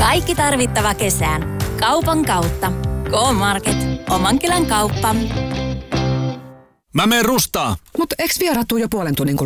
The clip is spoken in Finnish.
Kaikki tarvittava kesään. Kaupan kautta. K-Market. Oman kylän kauppa. Mä meen rustaa. Mut eks vieraat tuu jo puolen tunnin kuluttua?